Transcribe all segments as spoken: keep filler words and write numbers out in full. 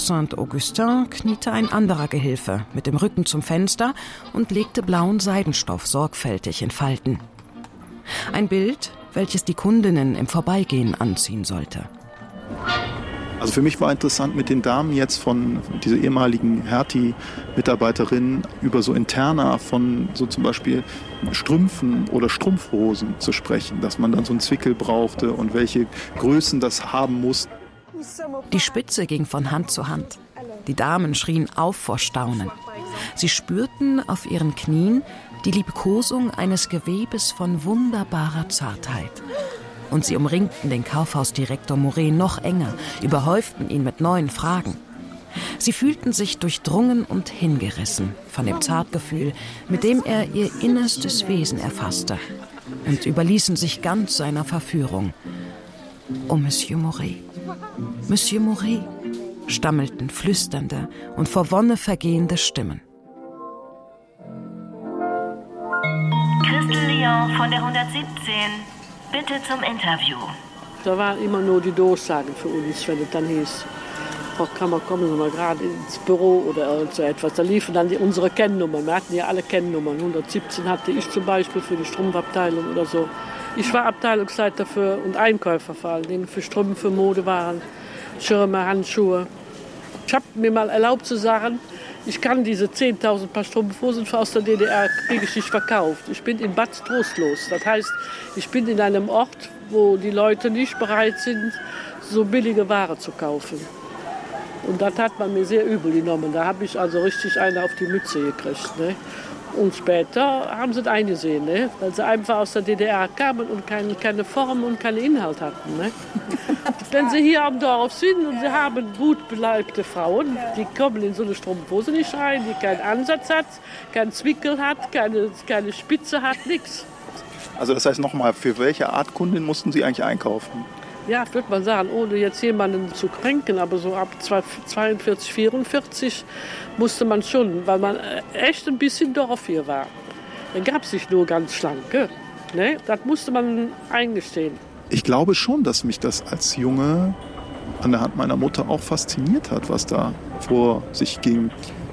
Saint-Augustin kniete ein anderer Gehilfe mit dem Rücken zum Fenster und legte blauen Seidenstoff sorgfältig in Falten. Ein Bild, welches die Kundinnen im Vorbeigehen anziehen sollte. Also für mich war interessant, mit den Damen jetzt von dieser ehemaligen Hertie-Mitarbeiterin über so Interna von so zum Beispiel Strümpfen oder Strumpfhosen zu sprechen, dass man dann so einen Zwickel brauchte und welche Größen das haben muss. Die Spitze ging von Hand zu Hand. Die Damen schrien auf vor Staunen. Sie spürten auf ihren Knien die Liebkosung eines Gewebes von wunderbarer Zartheit. Und sie umringten den Kaufhausdirektor Mouret noch enger, überhäuften ihn mit neuen Fragen. Sie fühlten sich durchdrungen und hingerissen von dem Zartgefühl, mit dem er ihr innerstes Wesen erfasste, und überließen sich ganz seiner Verführung. »Oh, Monsieur Mouret, Monsieur Mouret«, stammelten flüsternde und vor Wonne vergehende Stimmen. Christel Lyon von der hundertsiebzehn. Bitte zum Interview. Da waren immer nur die Durchsagen für uns, wenn es dann hieß, Frau Kammer, kommen Sie mal gerade ins Büro oder irgend so etwas. Da liefen dann die, unsere Kennnummern. Wir hatten ja alle Kennnummern. hundertsiebzehn hatte ich zum Beispiel für die Strumpfabteilung oder so. Ich war Abteilungsleiter für und Einkäufer vor allen Dingen für Strümpfe, Modewaren, Schirme, Handschuhe. Ich habe mir mal erlaubt zu sagen, ich kann diese zehntausend Paar Strumpfhosen aus der D D R kriege ich nicht verkauft. Ich bin in Bad Trostlos. Das heißt, ich bin in einem Ort, wo die Leute nicht bereit sind, so billige Ware zu kaufen. Und das hat man mir sehr übel genommen. Da habe ich also richtig eine auf die Mütze gekriegt. Ne? Und später haben sie es eingesehen, ne? Weil sie einfach aus der D D R kamen und keine, keine Form und keinen Inhalt hatten. Ne? Wenn sie hier am Dorf sind und sie haben gut beleibte Frauen, die kommen in so eine Strumpfhose nicht rein, die keinen Ansatz hat, keinen Zwickel hat, keine, keine Spitze hat, nichts. Also das heißt nochmal, für welche Art Kundin mussten Sie eigentlich einkaufen? Ja, würde man sagen, ohne jetzt jemanden zu kränken, aber so ab zweiundvierzig, vierundvierzig musste man schon, weil man echt ein bisschen Dorf hier war. Da gab es nicht nur ganz Schlanke, ne? Das musste man eingestehen. Ich glaube schon, dass mich das als Junge an der Hand meiner Mutter auch fasziniert hat, was da vor sich ging.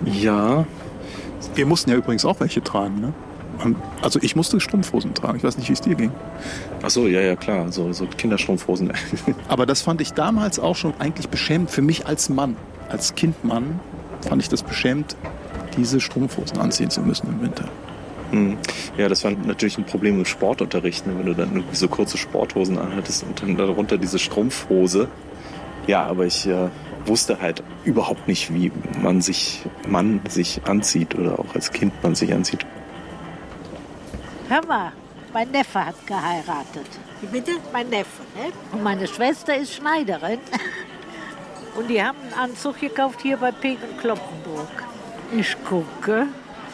Ja. Wir mussten ja übrigens auch welche tragen, ne? Also ich musste Strumpfhosen tragen. Ich weiß nicht, wie es dir ging. Ach so, ja, ja, klar. So, so Kinderstrumpfhosen. Aber das fand ich damals auch schon eigentlich beschämend. Für mich als Mann, als Kindmann, fand ich das beschämend, diese Strumpfhosen anziehen zu müssen im Winter. Hm. Ja, das war natürlich ein Problem im Sportunterricht, ne? Wenn du dann irgendwie so kurze Sporthosen anhattest und dann darunter diese Strumpfhose. Ja, aber ich äh, wusste halt überhaupt nicht, wie man sich, Mann sich anzieht oder auch als Kind man sich anzieht. Hör mal, mein Neffe hat geheiratet. Wie bitte? Mein Neffe, ne? Und meine Schwester ist Schneiderin. Und die haben einen Anzug gekauft hier bei Pegen Kloppenburg. Ich gucke.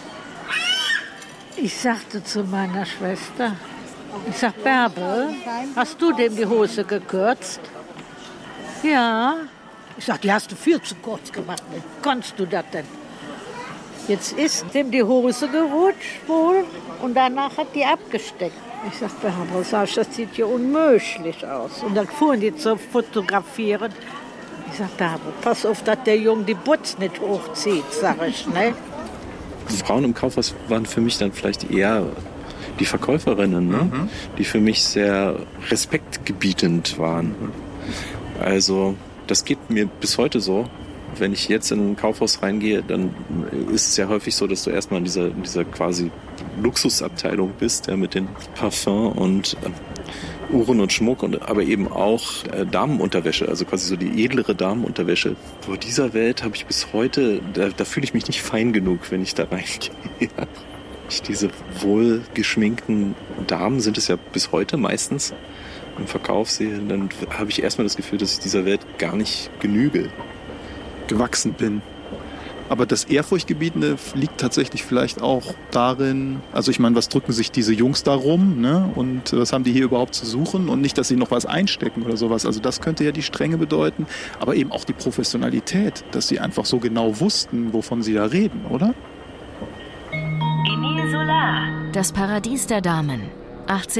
Ich sagte zu meiner Schwester, ich sag, Bärbel, hast du dem die Hose gekürzt? Ja. Ich sag, die hast du viel zu kurz gemacht. Wie konntest du das denn? Jetzt ist dem die Hose gerutscht wohl und danach hat die abgesteckt. Ich sag, Barbara, sag, das sieht ja unmöglich aus. Und dann fuhren die zu fotografieren. Ich sag, Barbara, pass auf, dass der Junge die Butz nicht hochzieht, sag ich, ne? Frauen im Kaufhaus waren für mich dann vielleicht eher die Verkäuferinnen, ne? Mhm. Die für mich sehr respektgebietend waren. Also das geht mir bis heute so. Wenn ich jetzt in ein Kaufhaus reingehe, dann ist es ja häufig so, dass du erstmal in dieser, in dieser quasi Luxusabteilung bist, ja, mit den Parfum und äh, Uhren und Schmuck, und aber eben auch äh, Damenunterwäsche, also quasi so die edlere Damenunterwäsche. Vor dieser Welt habe ich bis heute, da, da fühle ich mich nicht fein genug, wenn ich da reingehe. Ich diese wohlgeschminkten Damen, sind es ja bis heute meistens, im Verkauf sehe, dann habe ich erstmal das Gefühl, dass ich dieser Welt gar nicht genüge. Gewachsen bin. Aber das Ehrfurchtgebietende liegt tatsächlich vielleicht auch darin, also ich meine, was drücken sich diese Jungs da rum, ne? Und was haben die hier überhaupt zu suchen? Und nicht, dass sie noch was einstecken oder sowas. Also das könnte ja die Strenge bedeuten, aber eben auch die Professionalität, dass sie einfach so genau wussten, wovon sie da reden, oder? Emile Solar. Das Paradies der Damen,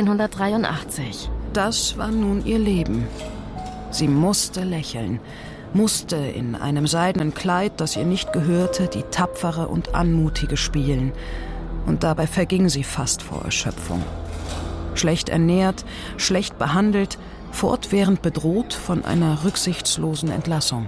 achtzehnhundertdreiundachtzig. Das war nun ihr Leben. Sie musste lächeln. musste in einem seidenen Kleid, das ihr nicht gehörte, die tapfere und anmutige spielen. Und dabei verging sie fast vor Erschöpfung. Schlecht ernährt, schlecht behandelt, fortwährend bedroht von einer rücksichtslosen Entlassung.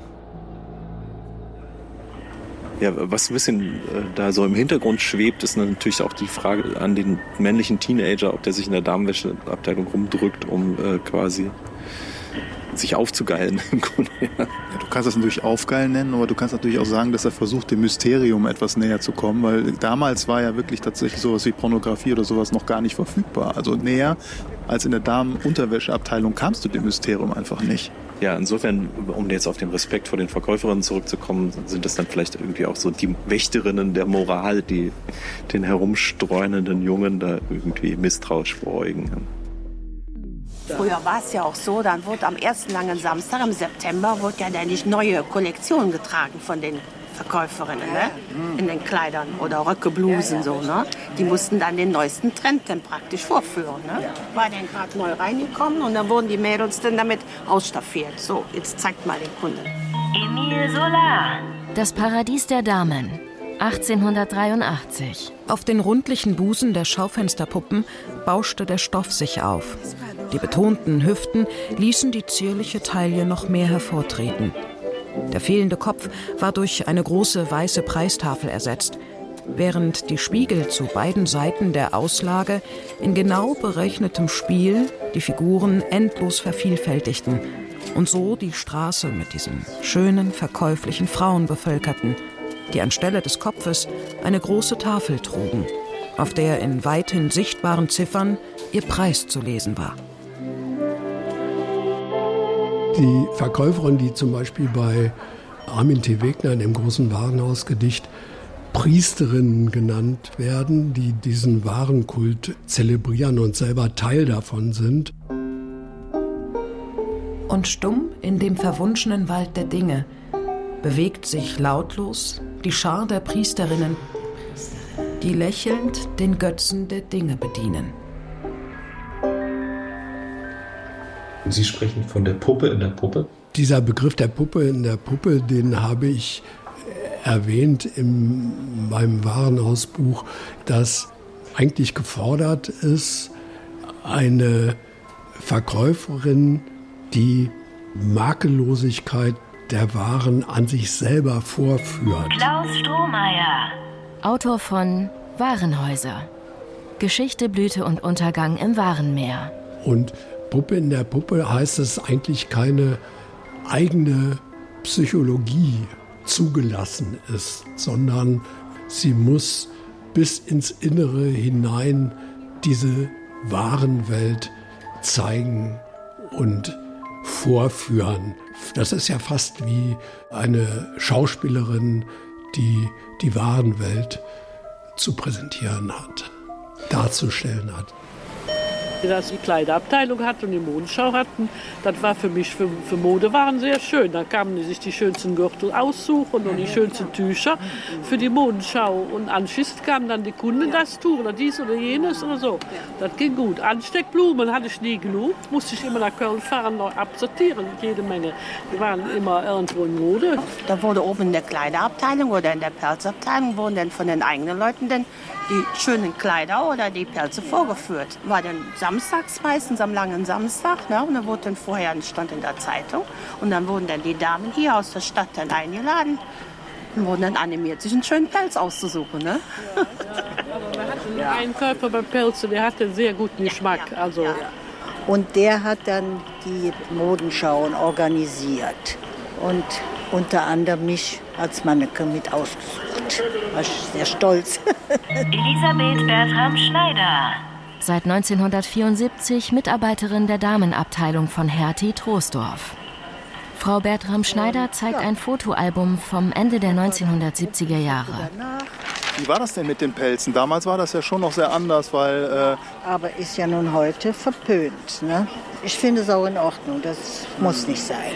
Ja, was ein bisschen äh, da so im Hintergrund schwebt, ist natürlich auch die Frage an den männlichen Teenager, ob der sich in der Damenwäscheabteilung rumdrückt, um äh, quasi sich aufzugeilen im Grunde. Ja. Ja, du kannst das natürlich aufgeilen nennen, aber du kannst natürlich auch sagen, dass er versucht, dem Mysterium etwas näher zu kommen, weil damals war ja wirklich tatsächlich sowas wie Pornografie oder sowas noch gar nicht verfügbar. Also näher als in der Damenunterwäscheabteilung kamst du dem Mysterium einfach nicht. Ja, insofern, um jetzt auf den Respekt vor den Verkäuferinnen zurückzukommen, sind das dann vielleicht irgendwie auch so die Wächterinnen der Moral, die den herumstreunenden Jungen da irgendwie misstrauisch beäugen. Früher war es ja auch so, dann wurde am ersten langen Samstag im September wurde ja dann die neue Kollektion getragen von den Verkäuferinnen, ne? In den Kleidern oder Röcke, Blusen, so, ne? Die mussten dann den neuesten Trend dann praktisch vorführen, ne? War dann gerade neu reingekommen und dann wurden die Mädels dann damit ausstaffiert. So, jetzt zeigt mal den Kunden. Emile Solar. Das Paradies der Damen, achtzehnhundertdreiundachtzig. Auf den rundlichen Busen der Schaufensterpuppen bauschte der Stoff sich auf. Die betonten Hüften ließen die zierliche Taille noch mehr hervortreten. Der fehlende Kopf war durch eine große weiße Preistafel ersetzt, während die Spiegel zu beiden Seiten der Auslage in genau berechnetem Spiel die Figuren endlos vervielfältigten und so die Straße mit diesen schönen, verkäuflichen Frauen bevölkerten, die anstelle des Kopfes eine große Tafel trugen, auf der in weithin sichtbaren Ziffern ihr Preis zu lesen war. Die Verkäuferin, die zum Beispiel bei Armin T. Wegner in dem großen Warenhausgedicht Priesterinnen genannt werden, die diesen Warenkult zelebrieren und selber Teil davon sind. Und stumm in dem verwunschenen Wald der Dinge bewegt sich lautlos die Schar der Priesterinnen, die lächelnd den Götzen der Dinge bedienen. Sie sprechen von der Puppe in der Puppe? Dieser Begriff der Puppe in der Puppe, den habe ich erwähnt in meinem Warenhausbuch, das eigentlich gefordert ist, eine Verkäuferin, die Makellosigkeit der Waren an sich selber vorführt. Klaus Strohmeier. Autor von Warenhäuser. Geschichte, Blüte und Untergang im Warenmeer. Und Puppe in der Puppe heißt es eigentlich keine eigene Psychologie zugelassen ist, sondern sie muss bis ins Innere hinein diese Warenwelt zeigen und vorführen. Das ist ja fast wie eine Schauspielerin, die die Warenwelt zu präsentieren hat, darzustellen hat. Dass die Kleiderabteilung hatten und die Modenschau hatten, das war für mich, für, für Modewaren sehr schön. Da kamen die sich die schönsten Gürtel aussuchen und die schönsten Tücher für die Modenschau. Und anschließend kamen dann die Kunden das tun oder dies oder jenes oder so. Das ging gut. Ansteckblumen hatte ich nie genug, musste ich immer nach Köln fahren, noch absortieren, jede Menge. Die waren immer irgendwo in Mode. Da wurde oben in der Kleiderabteilung oder in der Pelzabteilung wurden dann von den eigenen Leuten dann die schönen Kleider oder die Pelze vorgeführt. War dann samstags meistens, am langen Samstag, ne? Und dann wurde dann vorher ein Stand in der Zeitung und dann wurden dann die Damen hier aus der Stadt dann eingeladen und wurden dann animiert, sich einen schönen Pelz auszusuchen, ne? Ja. Ein Käufer bei Pelze, der hatte sehr guten Geschmack. Also. Und der hat dann die Modenschauen organisiert und unter anderem mich als Mannequin mit ausgesucht. War ich sehr stolz. Elisabeth Bertram Schneider. Seit neunzehnhundertvierundsiebzig Mitarbeiterin der Damenabteilung von Hertie Troisdorf. Frau Bertram Schneider zeigt ein Fotoalbum vom Ende der neunzehnhundertsiebziger Jahre. Wie war das denn mit den Pelzen? Damals war das ja schon noch sehr anders, weil... Äh Aber ist ja nun heute verpönt, ne? Ich finde es auch in Ordnung, das muss nicht sein.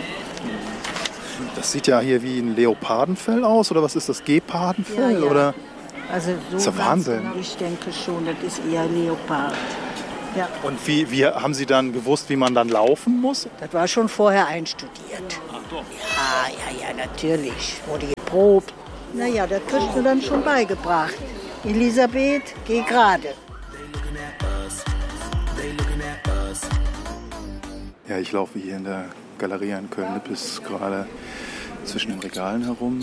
Das sieht ja hier wie ein Leopardenfell aus, oder was ist das, Gepardenfell? Ja, ja. Oder? Also so das ist ja Wahnsinn. Genau, ich denke schon, das ist eher Leopard. Ja. Und wie, wie haben Sie dann gewusst, wie man dann laufen muss? Das war schon vorher einstudiert. Doch. Ja, ja, ja, natürlich. Wurde geprobt. Naja, das kriegst du dann schon beigebracht. Elisabeth, geh gerade. Ja, ich laufe hier in der Galeria in Köln-Nippes gerade zwischen den Regalen herum.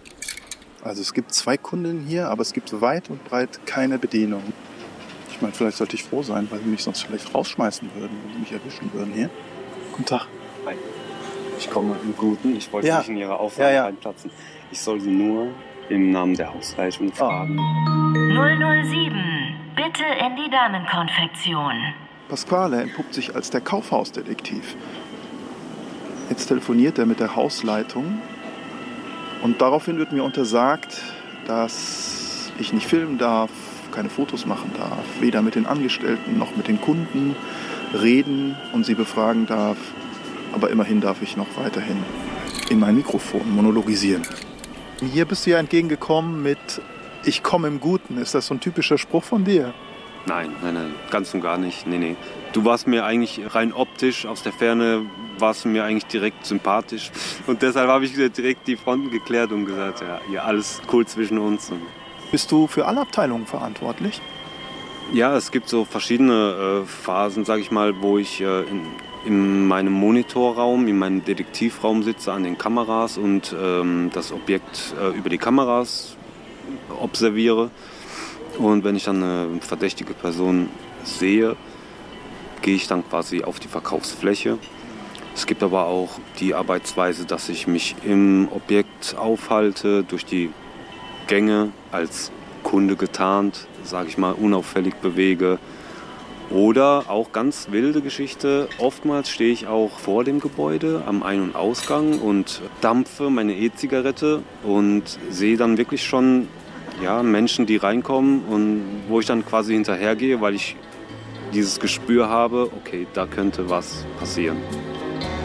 Also es gibt zwei Kunden hier, aber es gibt weit und breit keine Bedienung. Ich meine, vielleicht sollte ich froh sein, weil sie mich sonst vielleicht rausschmeißen würden, wenn sie mich erwischen würden hier. Guten Tag. Hi. Ich komme im Guten. Ich wollte Ja. nicht in Ihre Aufnahme Ja, ja. reinplatzen. Ich soll Sie nur im Namen der Hausleitung fragen. null null sieben, bitte in die Damenkonfektion. Pasquale entpuppt sich als der Kaufhausdetektiv. Jetzt telefoniert er mit der Hausleitung und daraufhin wird mir untersagt, dass ich nicht filmen darf, keine Fotos machen darf, weder mit den Angestellten noch mit den Kunden reden und sie befragen darf. Aber immerhin darf ich noch weiterhin in mein Mikrofon monologisieren. Hier bist du ja entgegengekommen mit "Ich komme im Guten". Ist das so ein typischer Spruch von dir? Nein, nein, nein, ganz und gar nicht. Nee, nee. Du warst mir eigentlich rein optisch, aus der Ferne warst du mir eigentlich direkt sympathisch. Und deshalb habe ich direkt die Fronten geklärt und gesagt, ja, ja, alles cool zwischen uns. Und Bist du für alle Abteilungen verantwortlich? ja, es gibt so verschiedene äh, Phasen, sage ich mal, wo ich äh, in, in meinem Monitorraum, in meinem Detektivraum sitze an den Kameras und ähm, das Objekt äh, über die Kameras observiere. Und wenn ich dann eine verdächtige Person sehe, gehe ich dann quasi auf die Verkaufsfläche. Es gibt aber auch die Arbeitsweise, dass ich mich im Objekt aufhalte, durch die Gänge als Kunde getarnt, sage ich mal, unauffällig bewege. Oder auch ganz wilde Geschichte, oftmals stehe ich auch vor dem Gebäude am Ein- und Ausgang und dampfe meine E-Zigarette und sehe dann wirklich schon ja, Menschen, die reinkommen und wo ich dann quasi hinterhergehe, weil ich dieses Gespür habe, okay, da könnte was passieren.